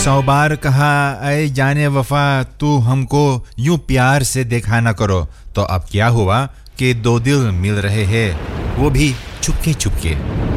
100 बार कहा ऐ जाने वफा तू हमको यूं प्यार से देखा ना करो, तो अब क्या हुआ कि दो दिल मिल रहे हैं, वो भी चुपके चुपके।